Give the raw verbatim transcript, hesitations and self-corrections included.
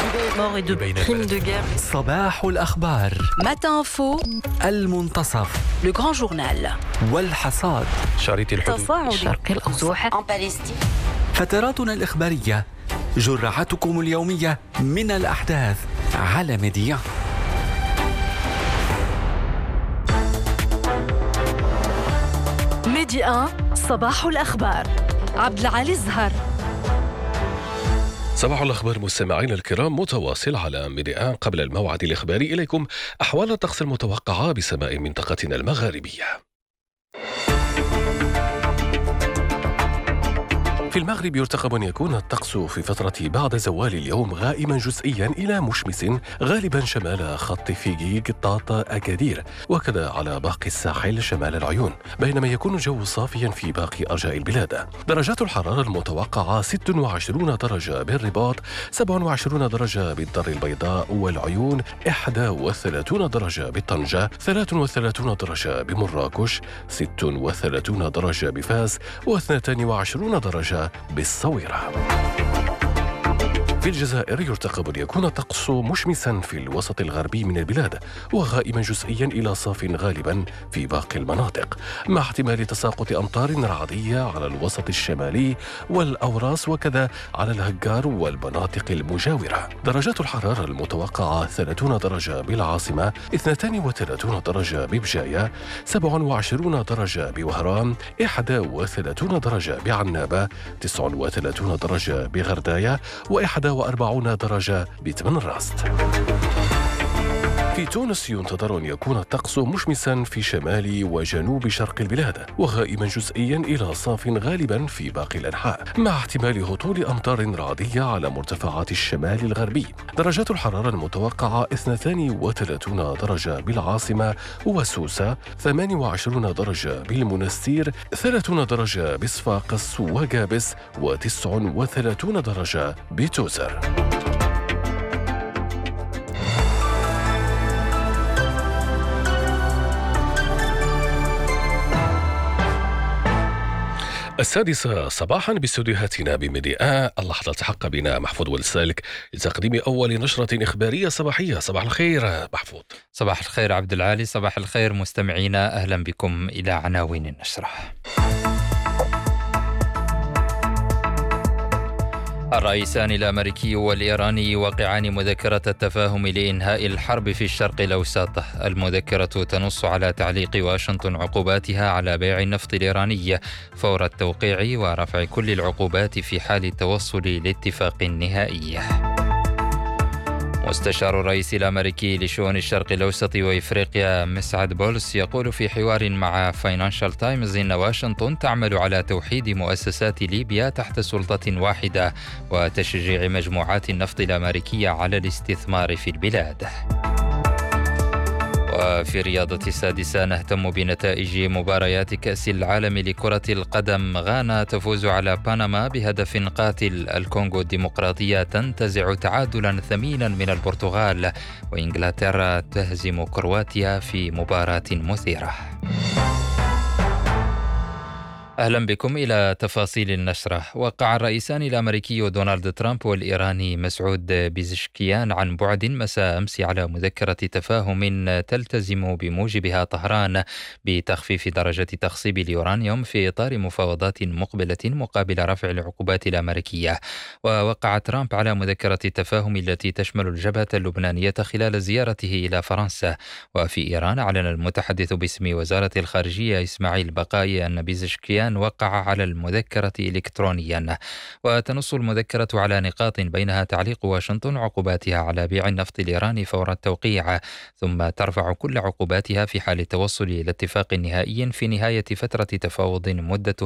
Mort et de crimes de guerre. صباح الأخبار. Matin Info. المنتصف. Le Grand Journal. والحصاد. شريط الحدود. تصاعد الشرق الأوسط. فتراتنا الإخبارية، جرعتكم اليومية من الأحداث على ميديا. ميديا صباح الأخبار. عبد العالي الزهر. صباح الأخبار مستمعينا الكرام، متواصل على ميديا. قبل الموعد الإخباري إليكم أحوال الطقس المتوقعة بسماء منطقتنا المغاربية. في المغرب يرتقب أن يكون الطقس في فترة بعد زوال اليوم غائما جزئيا إلى مشمس، غالبا شمال خط فيجي قطاط أكادير، وكذا على باقي الساحل شمال العيون، بينما يكون الجو صافيا في باقي أرجاء البلاد. درجات الحرارة المتوقعة ستة وعشرين درجة بالرباط، سبعة وعشرين درجة بالدار البيضاء والعيون، إحدى وثلاثين درجة بطنجة، ثلاثة وثلاثين درجة بمراكش، ستة وثلاثين درجة بفاس، واثنتين وعشرين درجة بالصويرة. في الجزائر يرتقب أن يكون الطقس مشمسا في الوسط الغربي من البلاد، وغائما جزئيا إلى صاف غالبا في باقي المناطق، مع احتمال تساقط أمطار رعدية على الوسط الشمالي والأوراس، وكذا على الهجار والمناطق المجاورة. درجات الحرارة المتوقعة ثلاثين درجة بالعاصمة، اثنتين وثلاثين درجة ببجاية، سبعة وعشرين درجة بوهران، إحدى وثلاثين درجة بعنابة، تسعة وثلاثين درجة بغرداية، وإحدى وأربعين درجة بتمن راست. في تونس ينتظر أن يكون الطقس مشمسا في شمال وجنوب شرق البلاد، وغائما جزئيا إلى صاف غالبا في باقي الأنحاء، مع احتمال هطول أمطار رعدية على مرتفعات الشمال الغربي. درجات الحرارة المتوقعة اثنتين وثلاثين درجة بالعاصمة وسوسة، ثمانية وعشرين درجة بالمنستير، ثلاثين درجة بصفاقس وقابس، وتسع وثلاثين درجة بتوزر. السادسة صباحا باستديوهاتنا بميديا. اللحظة الحق بنا محفوظ والسالك لتقديم أول نشرة إخبارية صباحية. صباح الخير محفوظ. صباح الخير عبد العالي. صباح الخير مستمعينا، أهلا بكم إلى عناوين النشرة. الرئيسان الأمريكي والإيراني يوقعان مذكرة التفاهم لإنهاء الحرب في الشرق الأوسط. المذكرة تنص على تعليق واشنطن عقوباتها على بيع النفط الإيراني فور التوقيع ورفع كل العقوبات في حال التوصل لاتفاق نهائي. مستشار الرئيس الأمريكي لشؤون الشرق الأوسط وإفريقيا مسعد بولس يقول في حوار مع فاينانشال تايمز إن واشنطن تعمل على توحيد مؤسسات ليبيا تحت سلطة واحدة وتشجيع مجموعات النفط الأمريكية على الاستثمار في البلاد. وفي رياضة السادسة نهتم بنتائج مباريات كأس العالم لكرة القدم. غانا تفوز على بنما بهدف قاتل. الكونغو الديمقراطية تنتزع تعادلا ثمينا من البرتغال. وإنجلترا تهزم كرواتيا في مباراة مثيرة. أهلا بكم إلى تفاصيل النشرة. وقع الرئيسان الأمريكي دونالد ترامب والإيراني مسعود بيزشكيان عن بعد مساء أمس على مذكرة تفاهم تلتزم بموجبها طهران بتخفيف درجة تخصيب اليورانيوم في إطار مفاوضات مقبلة مقابل رفع العقوبات الأمريكية. ووقع ترامب على مذكرة التفاهم التي تشمل الجبهة اللبنانية خلال زيارته إلى فرنسا. وفي إيران أعلن المتحدث باسم وزارة الخارجية إسماعيل بقاي أن بيزشكيان وقع على المذكرة إلكترونيا. وتنص المذكرة على نقاط بينها تعليق واشنطن عقوباتها على بيع النفط الإيراني فور التوقيع، ثم ترفع كل عقوباتها في حال التوصل إلى اتفاق نهائي في نهاية فترة تفاوض مدة